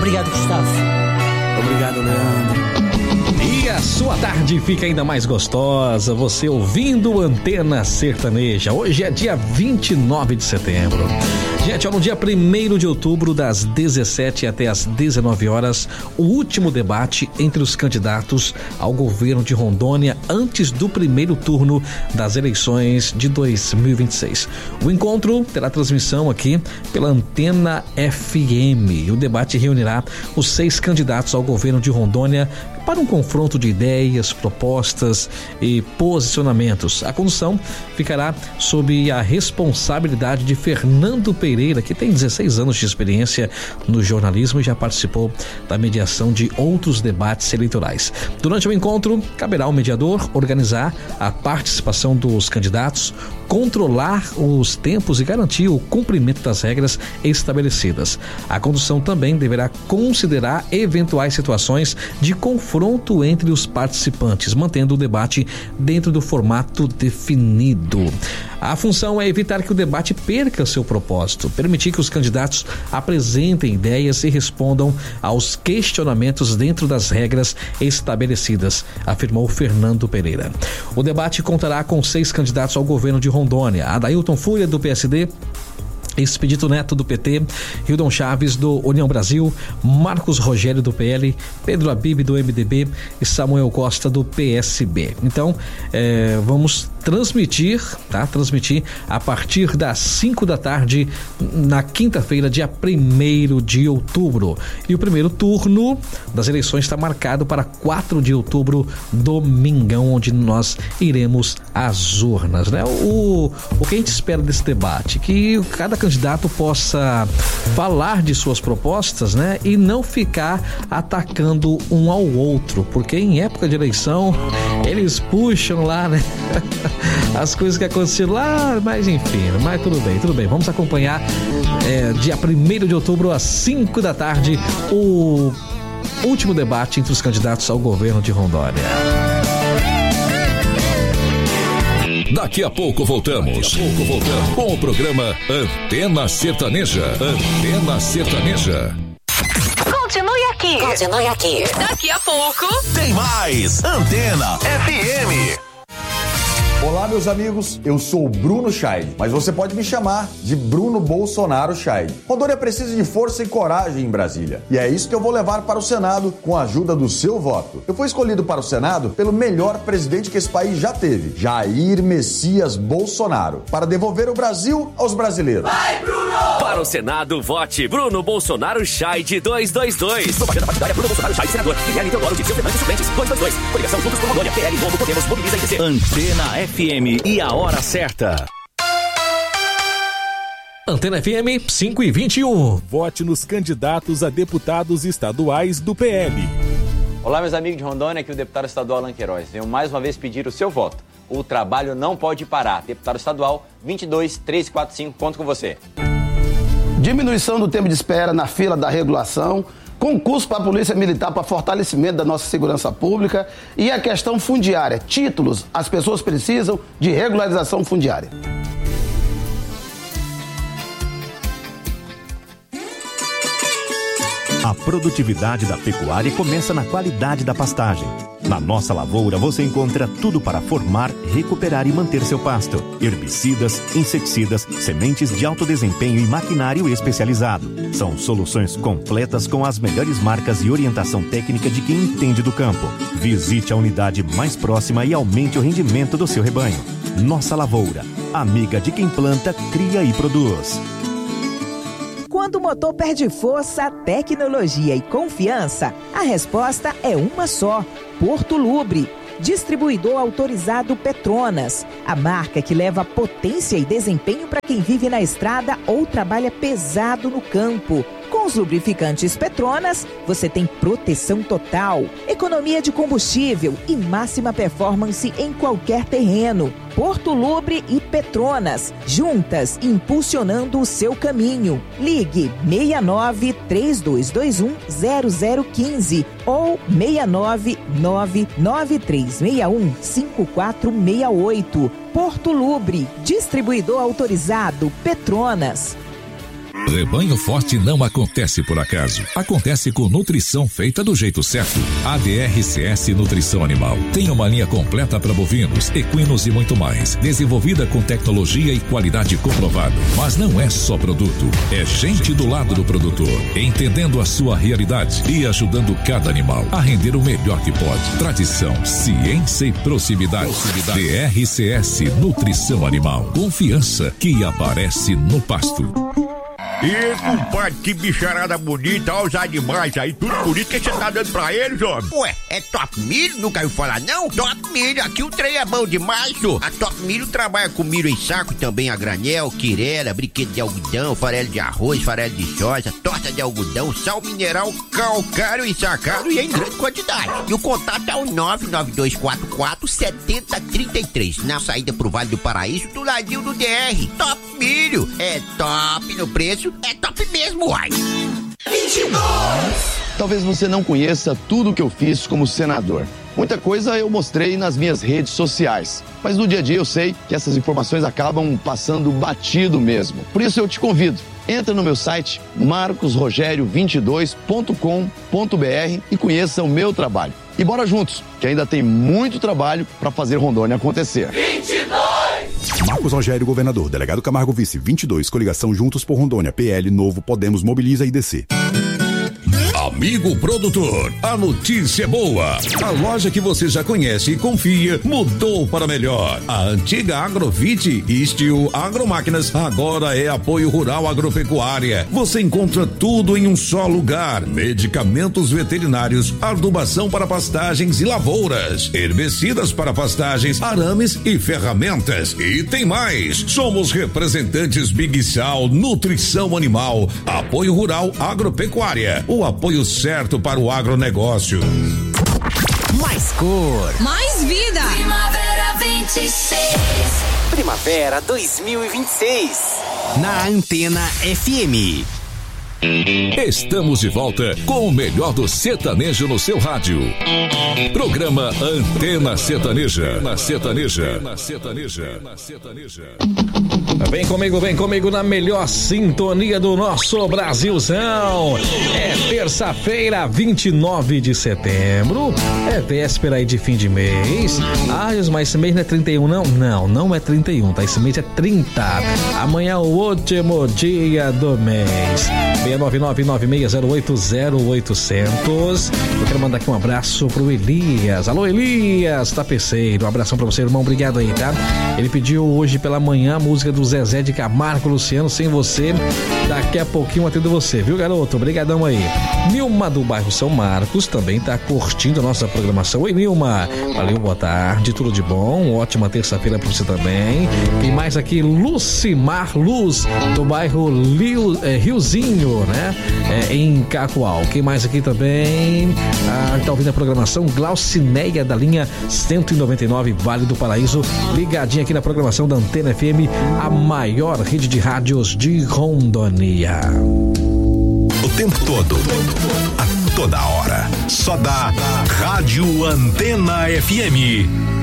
Obrigado, Gustavo. Obrigado, Leandro. E a sua tarde fica ainda mais gostosa, você ouvindo Antena Sertaneja. Hoje é dia 29 de setembro. Gente, no dia 1º de outubro, das 17 até as 19 horas, o último debate entre os candidatos ao governo de Rondônia antes do primeiro turno das eleições de 2026. O encontro terá transmissão aqui pela Antena FM. O debate reunirá os 6 candidatos ao governo de Rondônia para um confronto de ideias, propostas e posicionamentos. A condução ficará sob a responsabilidade de Fernando Pereira, que tem 16 anos de experiência no jornalismo e já participou da mediação de outros debates eleitorais. Durante o encontro, caberá ao mediador organizar a participação dos candidatos, controlar os tempos e garantir o cumprimento das regras estabelecidas. A condução também deverá considerar eventuais situações de confronto entre os participantes, mantendo o debate dentro do formato definido. A função é evitar que o debate perca seu propósito, permitir que os candidatos apresentem ideias e respondam aos questionamentos dentro das regras estabelecidas, afirmou Fernando Pereira. O debate contará com 6 candidatos ao governo de Rondônia: Adailton Fúria, do PSD, Expedito Neto, do PT, Hildon Chaves, do União Brasil, Marcos Rogério, do PL, Pedro Habib, do MDB e Samuel Costa, do PSB. Então, vamos transmitir a partir das 5 da tarde na quinta-feira, dia 1º de outubro. E o primeiro turno das eleições está marcado para 4 de outubro, domingão, onde nós iremos às urnas, né? O que a gente espera desse debate? Que cada candidato possa falar de suas propostas, né? E não ficar atacando um ao outro, porque em época de eleição eles puxam lá, né? As coisas que aconteceram lá, mas enfim, mas tudo bem. Vamos acompanhar dia 1º de outubro, às 5 da tarde, o último debate entre os candidatos ao governo de Rondônia. Daqui a pouco voltamos com o programa Antena Sertaneja. Antena Sertaneja. Continue aqui. Daqui a pouco Tem mais Antena FM. Olá, meus amigos, eu sou o Bruno Scheid, mas você pode me chamar de Bruno Bolsonaro Scheid. Rondônia precisa de força e coragem em Brasília, e é isso que eu vou levar para o Senado com a ajuda do seu voto. Eu fui escolhido para o Senado pelo melhor presidente que esse país já teve, Jair Messias Bolsonaro, para devolver o Brasil aos brasileiros. Vai, Bruno! Para o Senado, vote Bruno Bolsonaro Scheid 222. Propaganda partidária Bruno Bolsonaro Scheid, senador. Guilherme Teodoro de seus demandas suplentes 222. Coligação Juntos por Rondônia, PL, Novo, Podemos, Mobiliza e DC. Antena FM e a hora certa. Antena FM 5h21. Vote nos candidatos a deputados estaduais do PL. Olá, meus amigos de Rondônia, aqui o deputado estadual Alan Queiroz. Venho mais uma vez pedir o seu voto. O trabalho não pode parar. Deputado estadual 22345, conto com você. Diminuição do tempo de espera na fila da regulação, concurso para a Polícia Militar para fortalecimento da nossa segurança pública e a questão fundiária. Títulos, as pessoas precisam de regularização fundiária. A produtividade da pecuária começa na qualidade da pastagem. Na Nossa Lavoura você encontra tudo para formar, recuperar e manter seu pasto. Herbicidas, inseticidas, sementes de alto desempenho e maquinário especializado. São soluções completas com as melhores marcas e orientação técnica de quem entende do campo. Visite a unidade mais próxima e aumente o rendimento do seu rebanho. Nossa Lavoura, amiga de quem planta, cria e produz. Quando o motor perde força, tecnologia e confiança, a resposta é uma só: Porto Lubre. Distribuidor autorizado Petronas, a marca que leva potência e desempenho para quem vive na estrada ou trabalha pesado no campo. Com os lubrificantes Petronas, você tem proteção total, economia de combustível e máxima performance em qualquer terreno. Porto Lubre e Petronas, juntas impulsionando o seu caminho. Ligue 69-3221-0015 ou 6999361-5468. Porto Lubre, distribuidor autorizado Petronas. Rebanho forte não acontece por acaso. Acontece com nutrição feita do jeito certo. A DRCS Nutrição Animal tem uma linha completa para bovinos, equinos e muito mais. Desenvolvida com tecnologia e qualidade comprovada. Mas não é só produto. É gente do lado do produtor, entendendo a sua realidade e ajudando cada animal a render o melhor que pode. Tradição, ciência e proximidade. DRCS Nutrição Animal. Confiança que aparece no pasto. E compadre, que bicharada bonita, olha os animais aí, tudo bonito que você tá dando pra eles, homem. Ué, é Top Milho? Nunca ouviu falar, não? Top Milho, aqui o trem é bom demais, senhor. A Top Milho trabalha com milho em saco, também a granel, quirela, brinquedo de algodão, farelo de arroz, farelo de soja, torta de algodão, sal mineral, calcário ensacado e em grande quantidade. E o contato é o 99244-7033, na saída pro Vale do Paraíso, do ladinho do DR. Top Milho, é top no preço, é top mesmo, uai. 22. Talvez você não conheça tudo que eu fiz como senador. Muita coisa eu mostrei nas minhas redes sociais, mas no dia a dia eu sei que essas informações acabam passando batido mesmo. Por isso eu te convido, entra no meu site marcosrogerio22.com.br e conheça o meu trabalho. E bora juntos, que ainda tem muito trabalho para fazer Rondônia acontecer. 22! Marcos Rogério, governador, delegado Camargo Vice, 22, coligação Juntos por Rondônia, PL, Novo, Podemos, Mobiliza e DC. Amigo produtor, a notícia é boa. A loja que você já conhece e confia mudou para melhor. A antiga Agrovite e Steel Agromáquinas agora é Apoio Rural Agropecuária. Você encontra tudo em um só lugar: medicamentos veterinários, adubação para pastagens e lavouras, herbicidas para pastagens, arames e ferramentas. E tem mais. Somos representantes Big Sal, Nutrição Animal, Apoio Rural Agropecuária. O apoio certo para o agronegócio. Mais cor. Mais vida. Primavera 26. Primavera 2026. Na Antena FM. Estamos de volta com o melhor do sertanejo no seu rádio. Programa Antena Sertaneja. Na Sertaneja. Na Sertaneja. Na Sertaneja. Vem comigo na melhor sintonia do nosso Brasilzão. É terça-feira, 29 de setembro. É véspera aí de fim de mês. Ah, mas esse mês não é 31, não? Não é 31, tá? Esse mês é 30. Amanhã é o último dia do mês. 69996080800. Eu quero mandar aqui um abraço pro Elias. Alô, Elias, tapeceiro. Um abração pra você, irmão. Obrigado aí, tá? Ele pediu hoje pela manhã a música do Zezé de Camargo, Luciano, Sem Você. Daqui a pouquinho eu atendo você, viu, garoto? Obrigadão aí. Nilma do bairro São Marcos também tá curtindo a nossa programação. Oi, Nilma. Valeu, boa tarde, tudo de bom. Ótima terça-feira pra você também. Tem mais aqui, Lucimar Luz, do bairro Riozinho, né? Em Cacoal. Quem mais aqui também? Tá ouvindo a programação? Glaucineia, da linha 199, Vale do Paraíso, ligadinha aqui na programação da Antena FM, a maior rede de rádios de Rondônia. O tempo todo, a toda hora, só dá Rádio Antena FM.